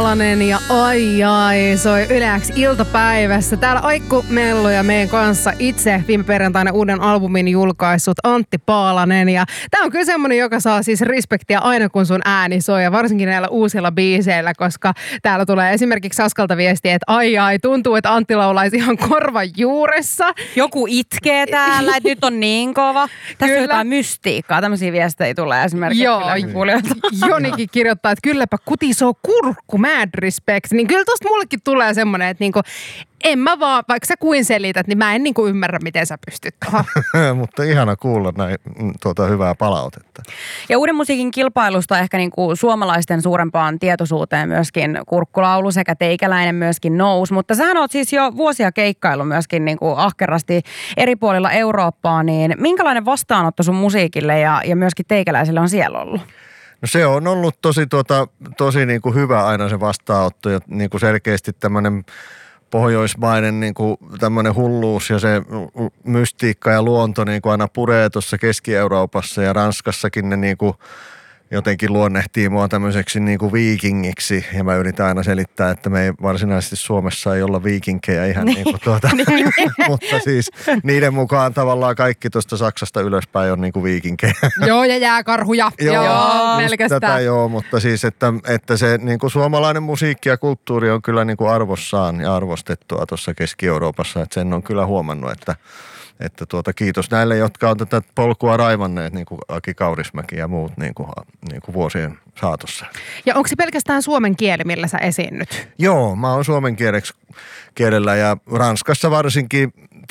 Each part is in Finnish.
Paalanen ja ai soi Yle X iltapäivässä. Täällä Aikku Mellu ja meidän kanssa itse viime perjantaina uuden albumin julkaissut Antti Paalanen. Ja tää on kyllä semmonen, joka saa siis respektiä aina kun sun ääni soi ja varsinkin näillä uusilla biiseillä, koska täällä tulee esimerkiksi Saskalta viestiä, että ai tuntuu, että Antti laulaisi ihan korvan juuressa. Joku itkee täällä, että nyt on niin kova. Tässä on jotain mystiikkaa, tämmöisiä viestejä tulee esimerkiksi. Joo, Jonikin kirjoittaa, että kylläpä kutisoo kurkku, mad respect. Niin kyllä tosta mullekin tulee semmonen, että niinku, en mä vaan, vaikka sä kuin selität, niin mä en niinku ymmärrä, miten sä pystyt tuohon. Mutta ihana kuulla näin hyvää palautetta. Ja uuden musiikin kilpailusta ehkä niinku suomalaisten suurempaan tietoisuuteen myöskin Kurkkulaulu sekä Teikäläinen myöskin nousi. Mutta sähän oot siis jo vuosia keikkailu myöskin niinku ahkerasti eri puolilla Eurooppaa, niin minkälainen vastaanotto sun musiikille ja myöskin Teikäläiselle on siellä ollut? No se on ollut tosi niin kuin hyvä aina se vastaanotto ja niin kuin selkeästi tämmöinen pohjoismainen niin kuin tämmöinen hulluus ja se mystiikka ja luonto niin kuin aina puree tuossa Keski-Euroopassa ja Ranskassakin ne niin kuin jotenkin luonnehtii mua tämmöiseksi niin kuin viikingiksi ja mä yritän aina selittää, että me ei varsinaisesti Suomessa ei olla viikinkejä ihan niin kuin mutta siis niiden mukaan tavallaan kaikki tuosta Saksasta ylöspäin on niin kuin viikinkejä. Joo, ja jääkarhuja. Joo, pelkästään. Tätä joo, mutta siis, että se niin kuin suomalainen musiikki ja kulttuuri on kyllä niin kuin arvossaan ja arvostettua tuossa Keski-Euroopassa, että sen on kyllä huomannut, että kiitos näille, jotka on tätä polkua raivanneet, niin kuin Aki Kaurismäki ja muut niin kuin vuosien saatossa. Ja onko se pelkästään suomen kieli, millä sä esiinnyt? Joo, mä oon suomen kielellä ja Ranskassa varsinkin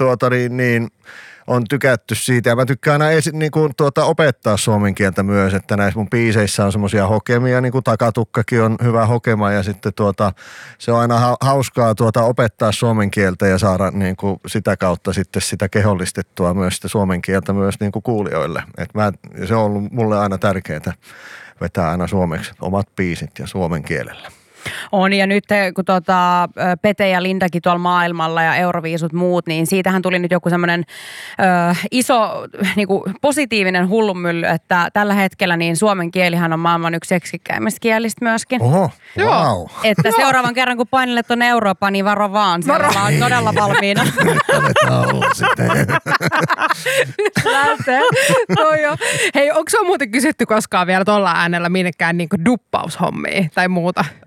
on tykätty siitä ja mä tykkään aina opettaa suomen kieltä myös, että näissä mun biiseissä on semmoisia hokemia, niin kuin Takatukkakin on hyvä hokema ja sitten se on aina hauskaa opettaa suomen kieltä ja saada niin kuin sitä kautta sitten sitä kehollistettua myös sitä suomen kieltä myös niin kuin kuulijoille. Se on ollut mulle aina tärkeää vetää aina suomeksi omat biisit ja suomen kielellä. On, ja nyt kun Pete ja Lindakin tuolla maailmalla ja Euroviisut muut, niin siitähän tuli nyt joku semmoinen iso niinku, positiivinen hullunmylly, että tällä hetkellä niin suomen kielihän on maailman yksi seksikkäimmistä kielistä myöskin. Oho, wow. Että seuraavan kerran kun painelet tuonne Eurooppaan, niin varo vaan, siellä on todella valmiina. Hei, onko se muuten kysytty koskaan vielä tuolla äänellä minnekään niinku duppaushommiin tai muuta?